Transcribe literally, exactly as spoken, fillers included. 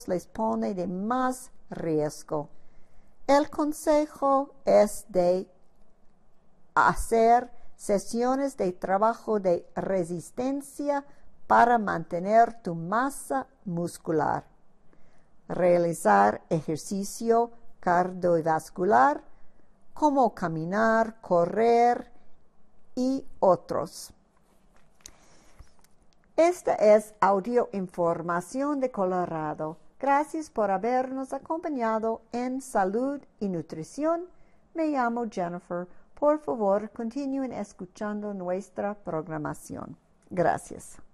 les pone de más riesgo. El consejo es de hacer sesiones de trabajo de resistencia para mantener tu masa muscular. Realizar ejercicio cardiovascular como caminar, correr y otros. Esta es Audio Información de Colorado. Gracias por habernos acompañado en Salud y Nutrición. Me llamo Jennifer. Por favor, continúen escuchando nuestra programación. Gracias.